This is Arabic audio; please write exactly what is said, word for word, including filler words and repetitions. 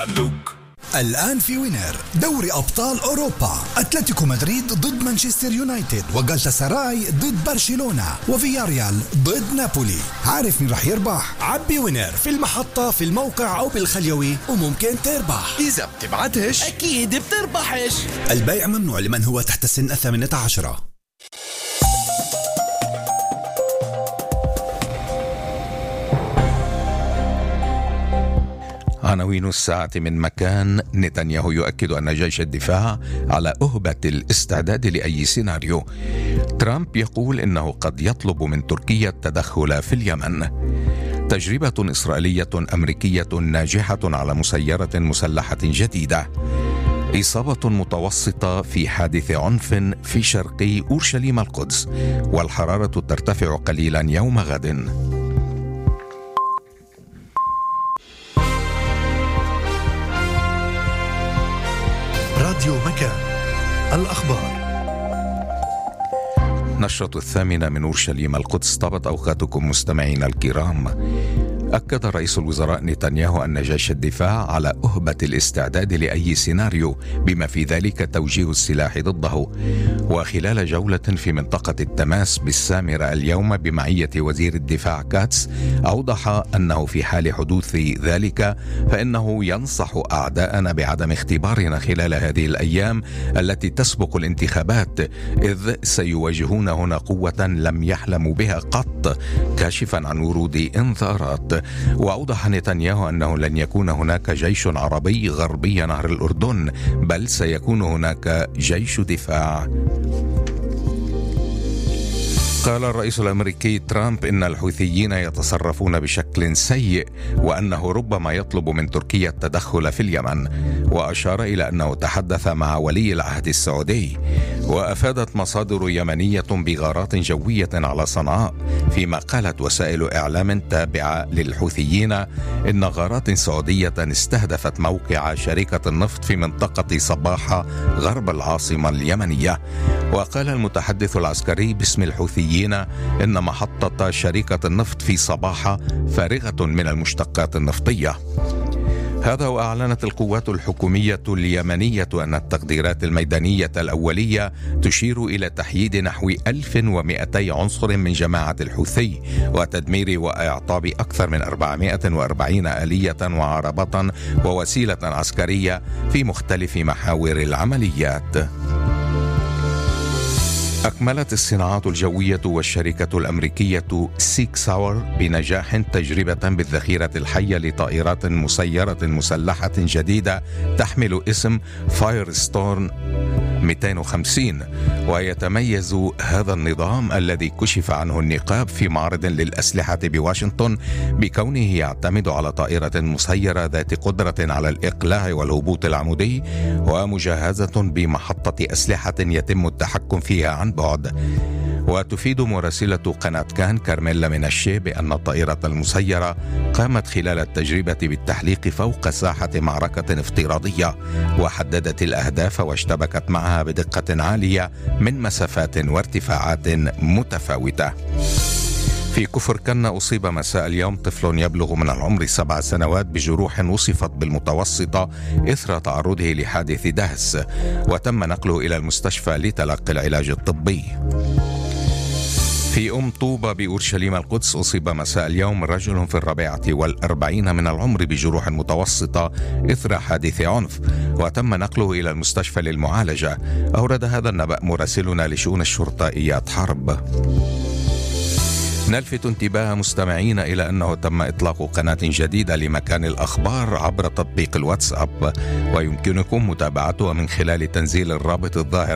ملوك. الآن في وينر دوري أبطال أوروبا، أتلتيكو مدريد ضد مانشستر يونايتد، وغالتا سراي ضد برشلونة، وفياريال ضد نابولي. عارف مين رح يربح؟ عبي وينر في المحطة، في الموقع أو بالخليوي، وممكن تربح. إذا بتبعتش أكيد بتربحش. البيع ممنوع لمن هو تحت سن الثامنة عشرة. عناوين الساعة من مكان. نتنياهو يؤكد أن جيش الدفاع على أهبة الاستعداد لأي سيناريو. ترامب يقول إنه قد يطلب من تركيا التدخل في اليمن. تجربة إسرائيلية أمريكية ناجحة على مسيرة مسلحة جديدة. إصابة متوسطة في حادث عنف في شرقي أورشليم القدس، والحرارة ترتفع قليلا يوم غد. راديو مكان، الأخبار. نشرة الثامنة من أورشليم القدس. طابت أوقاتكم مستمعين الكرام. أكد رئيس الوزراء نتنياهو أن جيش الدفاع على أهبة الاستعداد لأي سيناريو، بما في ذلك توجيه السلاح ضده. وخلال جولة في منطقة التماس بالسامرة اليوم بمعية وزير الدفاع كاتس، أوضح أنه في حال حدوث ذلك فإنه ينصح أعداءنا بعدم اختبارنا خلال هذه الأيام التي تسبق الانتخابات، إذ سيواجهون هنا قوة لم يحلموا بها قط، كاشفا عن ورود انذارات. وأوضح نتنياهو أنه لن يكون هناك جيش عربي غربي نهر الأردن، بل سيكون هناك جيش دفاع. قال الرئيس الأمريكي ترامب إن الحوثيين يتصرفون بشكل سيء، وأنه ربما يطلب من تركيا التدخل في اليمن. وأشار إلى أنه تحدث مع ولي العهد السعودي. وأفادت مصادر يمنية بغارات جوية على صنعاء، فيما قالت وسائل إعلام تابعة للحوثيين إن غارات سعودية استهدفت موقع شركة النفط في منطقة صباحة غرب العاصمة اليمنية. وقال المتحدث العسكري باسم الحوثيين إن محطة شركة النفط في صباحة فارغة من المشتقات النفطية. هذا وأعلنت القوات الحكومية اليمنية أن التقديرات الميدانية الأولية تشير إلى تحييد نحو ألف ومئتي عنصر من جماعة الحوثي، وتدمير وإعطاب أكثر من أربعمائة وأربعين آلية وعربة ووسيلة عسكرية في مختلف محاور العمليات. أكملت الصناعات الجوية والشركة الأمريكية سيك ساور بنجاح تجربة بالذخيرة الحية لطائرات مسيرة مسلحة جديدة تحمل اسم فايرستورم مئتين وخمسين. ويتميز هذا النظام الذي كشف عنه النقاب في معرض للأسلحة بواشنطن بكونه يعتمد على طائرة مسيرة ذات قدرة على الإقلاع والهبوط العمودي، ومجهزة بمحطة أسلحة يتم التحكم فيها عن بعد. وتفيد مراسلة قناة كان كارميلا من الشي بأن الطائرة المسيرة قامت خلال التجربة بالتحليق فوق ساحة معركة افتراضية، وحددت الأهداف واشتبكت معها بدقة عالية من مسافات وارتفاعات متفاوتة. في كفر كنا أصيب مساء اليوم طفل يبلغ من العمر سبع سنوات بجروح وصفت بالمتوسطة إثر تعرضه لحادث دهس، وتم نقله إلى المستشفى لتلقي العلاج الطبي. في أم طوبة بأورشليم القدس أصيب مساء اليوم رجل في الرابعة والأربعين من العمر بجروح متوسطة إثر حادث عنف، وتم نقله إلى المستشفى للمعالجة. أورد هذا النبأ مراسلنا لشؤون الشرطة إياد حرب. نلفت انتباه مستمعين إلى أنه تم إطلاق قناة جديدة لمكان الأخبار عبر تطبيق الواتساب، ويمكنكم متابعتها من خلال تنزيل الرابط الظاهر